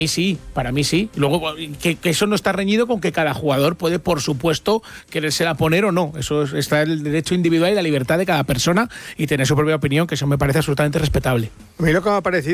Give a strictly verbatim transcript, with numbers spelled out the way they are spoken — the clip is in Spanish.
Y sí, para mí sí. Luego, que, que eso no está reñido con que cada jugador puede, por supuesto, querérsela poner o no. Eso es, está el derecho individual y la libertad de cada persona y tener su propia opinión, que eso me parece absolutamente respetable. A mí lo que me ha parecido